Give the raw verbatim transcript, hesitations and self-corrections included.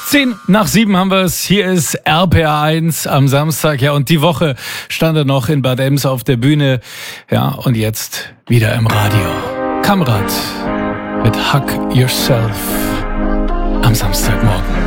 Zehn nach sieben haben wir es. Hier ist R P R eins am Samstag. Ja, und die Woche stand er noch in Bad Ems auf der Bühne. Ja, und jetzt wieder im Radio. Kamrat mit Hug Yourself am Samstagmorgen.